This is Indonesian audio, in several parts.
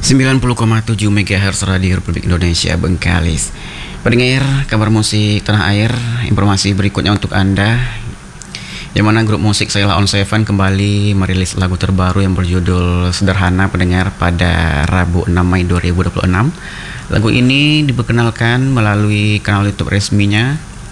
90,7 MHz Radio Republik Indonesia Bengkalis. Pendengar kabar musik tanah air, informasi berikutnya untuk Anda, yang mana grup musik Sheila on Seven kembali merilis lagu terbaru yang berjudul Sederhana pendengar pada Rabu 6 Mei 2026. Lagu ini diperkenalkan melalui kanal YouTube resminya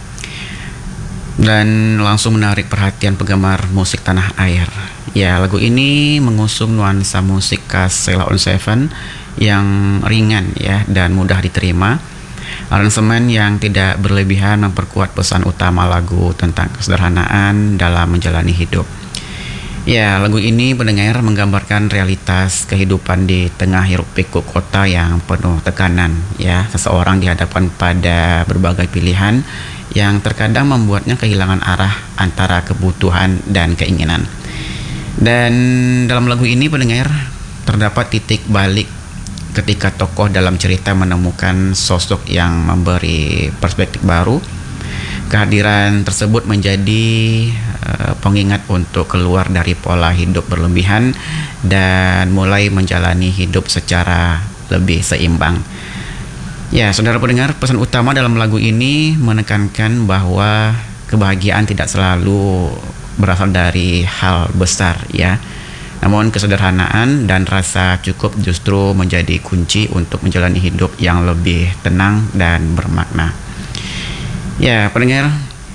dan langsung menarik perhatian penggemar musik tanah air. Ya, lagu ini mengusung nuansa musik khas Sheila on Seven yang ringan ya dan mudah diterima. Aransemen yang tidak berlebihan memperkuat pesan utama lagu tentang kesederhanaan dalam menjalani hidup. Ya, lagu ini pendengar menggambarkan realitas kehidupan di tengah hiruk-pikuk kota yang penuh tekanan. Ya, seseorang dihadapkan pada berbagai pilihan yang terkadang membuatnya kehilangan arah antara kebutuhan dan keinginan. Dan dalam lagu ini pendengar terdapat titik balik ketika tokoh dalam cerita menemukan sosok yang memberi perspektif baru. Kehadiran tersebut menjadi pengingat untuk keluar dari pola hidup berlebihan dan mulai menjalani hidup secara lebih seimbang. Ya, saudara pendengar, pesan utama dalam lagu ini menekankan bahwa kebahagiaan tidak selalu berasal dari hal besar ya. Namun kesederhanaan dan rasa cukup justru menjadi kunci untuk menjalani hidup yang lebih tenang dan bermakna. Ya, pendengar,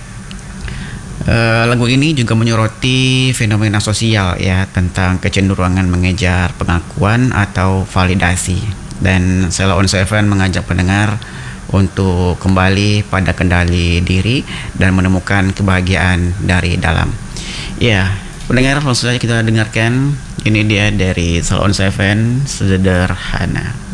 lagu ini juga menyoroti fenomena sosial ya tentang kecenderungan mengejar pengakuan atau validasi. Dan Sheila on Seven mengajak pendengar untuk kembali pada kendali diri dan menemukan kebahagiaan dari dalam. Ya, pendengar, langsung saja kita dengarkan. Ini dia dari Sheila on Seven, Sederhana.